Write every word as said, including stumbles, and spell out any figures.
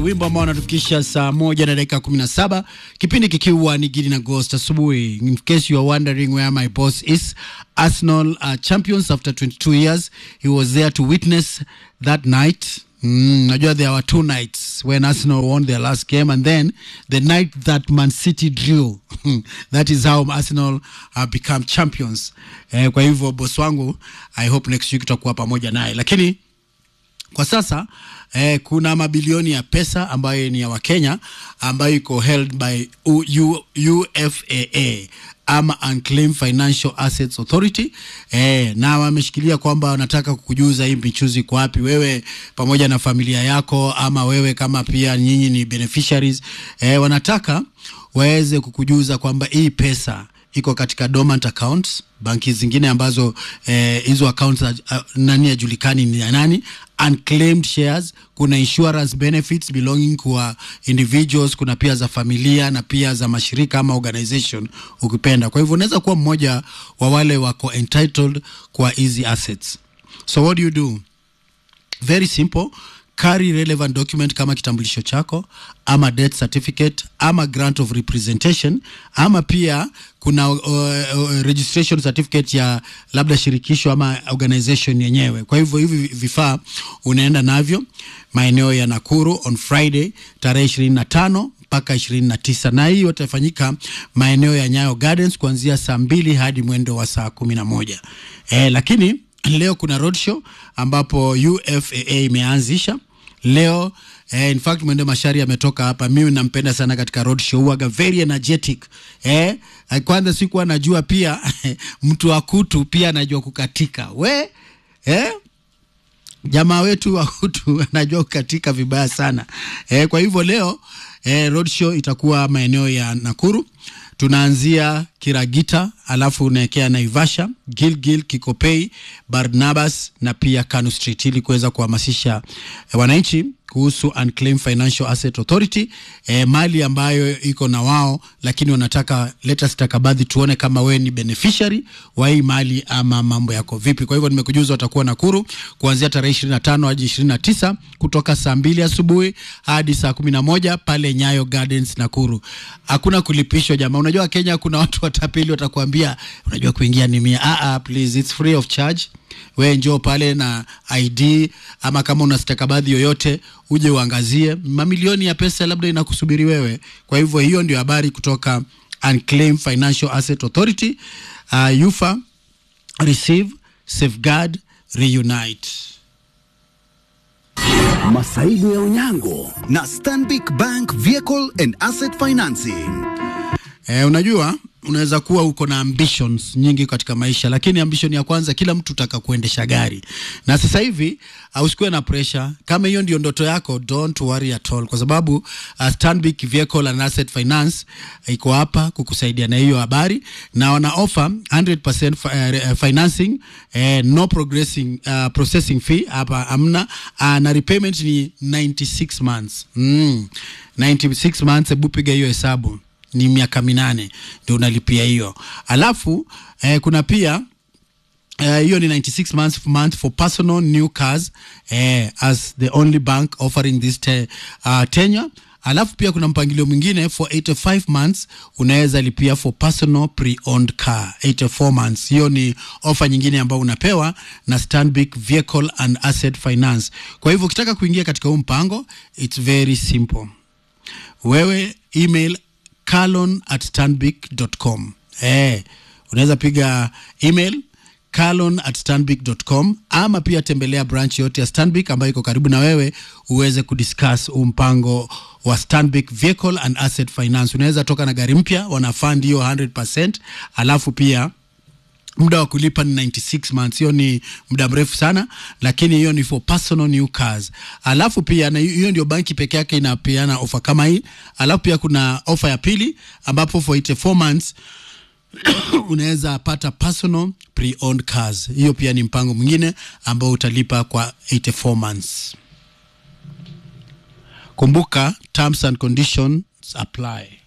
wimbo ambao unatufikisha saa moja na dakika kumi na saba, kipindi kikiwa ni Gidi na Ghost asubuhi. In case you are wondering where my boss is, Arsenal are champions after twenty-two years. He was there to witness that night. Mm, najua there were two nights when Arsenal won their last game, and then the night that Man City drew. That is how Arsenal have become champions. Eh, kwa hivyo boss wangu, I hope next week tutakuwa pamoja naye. Lakini kwa sasa eh, kuna mabilioni ya pesa ambayo ni ya Wakenya ambayo iko held by U F A A ama Unclaimed Financial Assets Authority. Eh, na wameshikilia kwamba wanataka kukujuza hii michuzi kwa wapi wewe pamoja na familia yako, ama wewe kama pia nyinyi ni beneficiaries. Eh, wanataka waweze kukujuza kwamba hii pesa iko katika dormant accounts, banki zingine ambazo eh, hizo accounts uh, nani ajulikani ni nani, unclaimed shares, kuna insurance benefits belonging kwa individuals, kuna pia za familia na pia za mashirika ama organization ukipenda. Kwa hivyo unaweza kuwa mmoja wa wale wako entitled kwa hizi assets. So what do you do? Very simple. Carry relevant document kama kitambulisho chako ama death certificate ama grant of representation, ama pia kuna uh, uh, registration certificate ya labda shirikisho ama organization yenyewe. Kwa hivyo hivi vifaa unaenda navyo maeneo ya Nakuru on Friday tarehe ishirini na tano mpaka ishirini na tisa, na hii watafanyika maeneo ya Nyayo Gardens kuanzia saa mbili hadi mwendo wa saa kumi na moja. Eh, lakini leo kuna roadshow ambapo U F A A imeanzisha leo. Eh, in fact Mwende Mashari ametoka hapa. Mimi nampenda sana katika roadshow, huaga very energetic. Eh, kwanza sikuwa najua pia mtu wa kutu pia anajua kukatika. We, eh? Jamaa wetu wa kutu anajua kukatika vibaya sana. Eh, kwa hivyo leo eh, roadshow itakuwa maeneo ya Nakuru. Tunaanzia Kiragita, alafu unaelekea Naivasha, Gilgil, Kikopei, Barnabas na pia Kanu Street, ili kuweza kuhamasisha eh, wananchi kuhusu Unclaimed Financial Asset Authority, eh, mali ambayo iko na wao, lakini wanataka leta stakabadhi tuone kama we ni beneficiary wa hii mali ama mambo yako vipi. Kwa hivyo nimekujuza watakuwa Nakuru kuanzia tarehe ishirini na tano hadi ishirini na tisa kutoka saa mbili asubuhi hadi saa kumi na moja pale Nyayo Gardens Nakuru. Hakuna kulipishwa jamaa. Unajua Kenya kuna watu watapeli watakwambia unajua kuingia ni mia. Ah ah, please, it's free of charge. We njoo pale na I D ama kama una stakabadhi yoyote uje uangazie. Mamilioni ya pesa labda inakusubiri wewe. Kwa hivyo hiyo ndio habari kutoka Unclaimed Financial Asset Authority. uh, U F A, Receive, Safeguard, Reunite. Masaibu ya Onyango na Stanbic Bank Vehicle and Asset Financing. Eh, unajua unaweza kuwa uko na ambitions nyingi katika maisha, lakini ambition ya kwanza kila mtu utaka kuendesha gari. Na sasa hivi usikuwe na pressure. Kama hiyo ndio ndoto yako, don't worry at all, kwa sababu uh, Stanbic Vehicle and Asset Finance iko hapa kukusaidia na hiyo habari, na wana offer one hundred percent uh, financing, uh, no progressing uh, processing fee hapa amna, uh, na repayment ni ninety-six months. Mm. ninety-six months, hebu piga hiyo hesabu, ni miaka minane ndio unalipia hiyo. Alafu eh, kuna pia hiyo uh, ni ninety-six months month for personal new cars, eh, as the only bank offering this te, uh, tenure. Alafu pia kuna mpangilio mwingine for eighty-five months unaweza lipia for personal pre-owned car eighty-four months. Hiyo ni offer nyingine ambayo unapewa na Stanbic Vehicle and Asset Finance. Kwa hivyo ukitaka kuingia katika huu mpango, it's very simple. Wewe email carlon at stanbic dot com. Eh, unaweza piga email carlon at stanbic dot com, ama pia tembelea branch yote ya Stanbic ambayo iko karibu na wewe uweze kudiscuss mpango wa Stanbic Vehicle and Asset Finance. Unaweza toka na gari mpya, wanafund hiyo one hundred percent, alafu pia muda wa kulipa ni ninety-six months. Hiyo ni muda mrefu sana, lakini hiyo ni for personal new cars. Alafu pia na hiyo ndio banki peke yake inapeana offer kama hii. Alafu pia kuna offer ya pili ambapo for eighty-four months unaweza pata personal pre-owned cars. Hiyo pia ni mpango mwingine ambao utalipa kwa eighty-four months. Kumbuka terms and conditions apply.